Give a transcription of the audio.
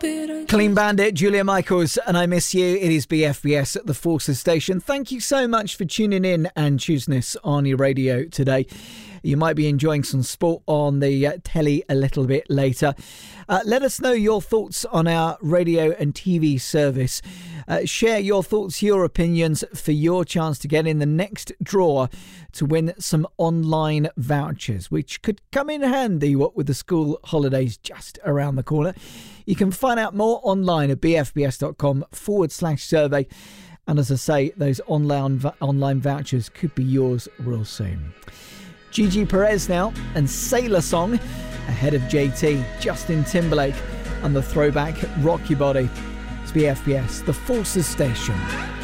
Clean Bandit, Julia Michaels, and I Miss You. It is BFBS at the Forces Station. Thank you so much for tuning in and choosing us on your radio today. You might be enjoying some sport on the telly a little bit later. Let us know your thoughts on our radio and TV service. Share your thoughts, your opinions for your chance to get in the next draw to win some online vouchers, which could come in handy, what with the school holidays just around the corner. You can find out more online at bfbs.com/survey. And as I say, those online vouchers could be yours real soon. Gigi Perez now and Sailor Song ahead of JT, Justin Timberlake and the throwback Rock Your Body. It's BFBS, the Forces Station.